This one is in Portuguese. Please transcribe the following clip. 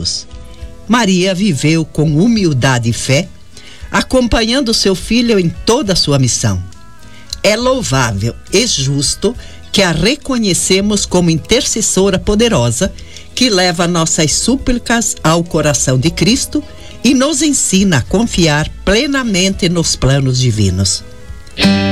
Jesus. Maria viveu com humildade e fé, acompanhando seu filho em toda a sua missão. É louvável e justo que a reconhecemos como intercessora poderosa, que leva nossas súplicas ao coração de Cristo e nos ensina a confiar plenamente nos planos divinos.